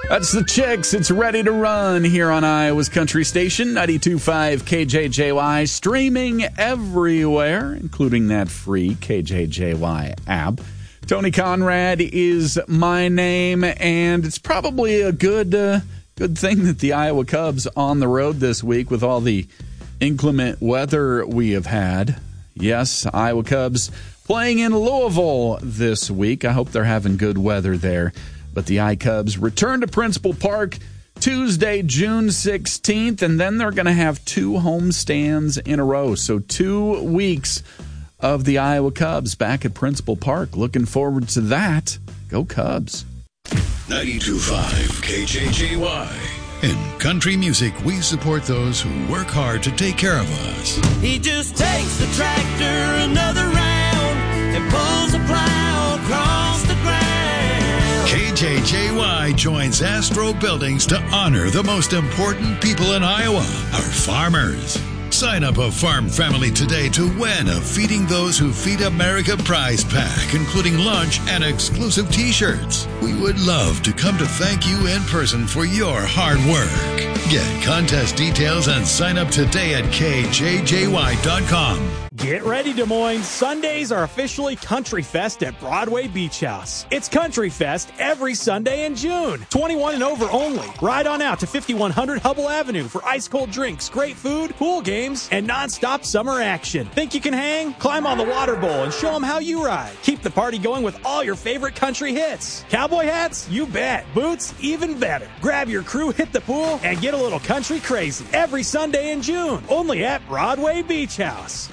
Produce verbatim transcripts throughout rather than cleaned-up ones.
That's the Chicks. It's Ready to Run here on Iowa's Country Station, ninety-two point five K J J Y, streaming everywhere, including that free K J J Y app. Tony Conrad is my name, and it's probably a good, uh, good thing that the Iowa Cubs on the road this week with all the inclement weather we have had. Yes, Iowa Cubs playing in Louisville this week. I hope they're having good weather there. But the I-Cubs return to Principal Park Tuesday, June sixteenth, and then they're going to have two homestands in a row. So two weeks of the Iowa Cubs back at Principal Park. Looking forward to that. Go Cubs. ninety-two point five K J J Y. In country music, we support those who work hard to take care of us. He just takes the tractor another round and pulls a plow across the ground. K J J Y joins Astro Buildings to honor the most important people in Iowa, our farmers. Sign up a farm family today to win a Feeding Those Who Feed America prize pack, including lunch and exclusive t-shirts. We would love to come to thank you in person for your hard work. Get contest details and sign up today at K J J Y dot com. Get ready, Des Moines. Sundays are officially Country Fest at Broadway Beach House. It's Country Fest every Sunday in June. twenty-one and over only. Ride on out to fifty-one hundred Hubble Avenue for ice-cold drinks, great food, pool games, and non-stop summer action. Think you can hang? Climb on the water bowl and show them how you ride. Keep the party going with all your favorite country hits. Cowboy hats? You bet. Boots? Even better. Grab your crew, hit the pool, and get a little country crazy. Every Sunday in June. Only at Broadway Beach House.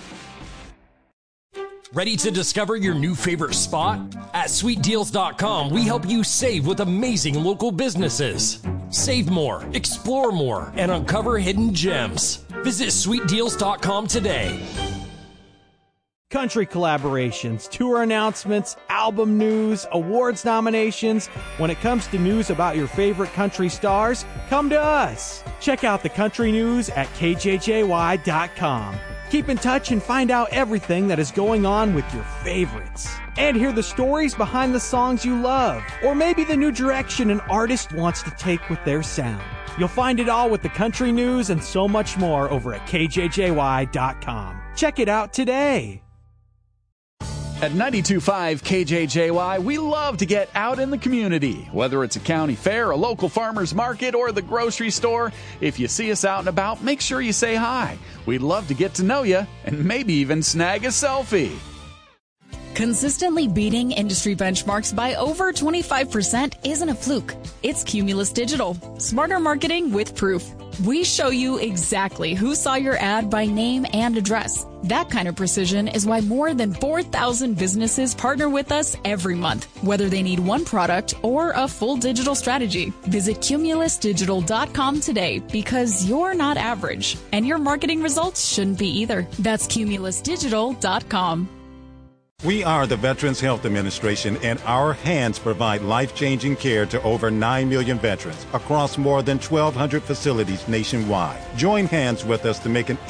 Ready to discover your new favorite spot? At sweet deals dot com, we help you save with amazing local businesses. Save more, explore more, and uncover hidden gems. Visit sweet deals dot com today. Country collaborations, tour announcements, album news, awards nominations. When it comes to news about your favorite country stars, come to us. Check out the country news at K J J Y dot com. Keep in touch and find out everything that is going on with your favorites. And hear the stories behind the songs you love, or maybe the new direction an artist wants to take with their sound. You'll find it all with the country news and so much more over at K J J Y dot com. Check it out today. At ninety-two point five K J J Y, we love to get out in the community. Whether it's a county fair, a local farmer's market, or the grocery store, if you see us out and about, make sure you say hi. We'd love to get to know you and maybe even snag a selfie. Consistently beating industry benchmarks by over twenty-five percent isn't a fluke. It's Cumulus Digital. Smarter marketing with proof. We show you exactly who saw your ad by name and address. That kind of precision is why more than four thousand businesses partner with us every month, whether they need one product or a full digital strategy. Visit Cumulus Digital dot com today because you're not average, and your marketing results shouldn't be either. That's Cumulus Digital dot com. We are the Veterans Health Administration, and our hands provide life-changing care to over nine million veterans across more than twelve hundred facilities nationwide. Join hands with us to make an